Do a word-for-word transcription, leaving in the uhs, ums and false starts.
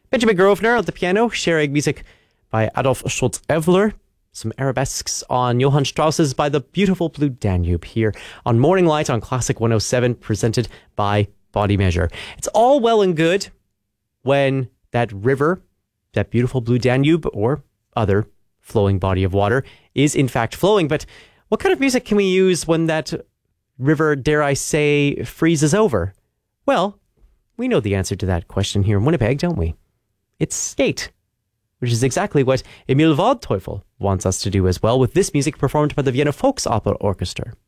Benjamin Grosvenor at the piano, sharing music by Adolf Schultz-Evler. Some arabesques on Johann Strauss's By the Beautiful Blue Danube here on Morning Light on Classic one oh seven, presented by Body Measure. It's all well and good when that river, that beautiful blue Danube, or other flowing body of water, is in fact flowing. But what kind of music can we use when that river, dare I say, freezes over? Well, we know the answer to that question here in Winnipeg, don't we? It's skate, which is exactly what Emil Waldteufel wants us to do as well, with this music performed by the Vienna Volksopera Orchestra.